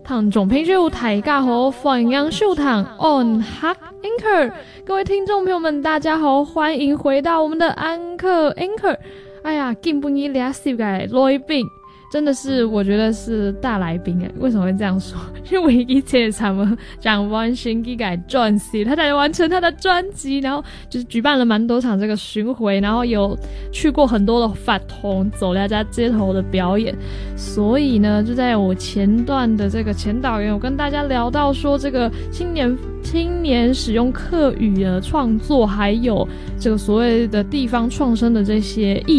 聽眾朋友大家好，歡迎收聽 On Hak Anchor。各位聽眾朋友們，大家好，歡迎回到我們的安克 Anchor。哎呀，今晡日倆是個來賓，真的是我覺得是大來賓誒。為什麼會這樣說？因為以前他們講完新一改專輯，他才完成他的專輯，然後就是舉辦了蠻多場這個巡迴，然後有去過很多的法通走大家街頭的表演。所以呢，就在我前段的這個前導言，我跟大家聊到說，這個青年使用客語的創作，還有這個所謂的地方創生的這些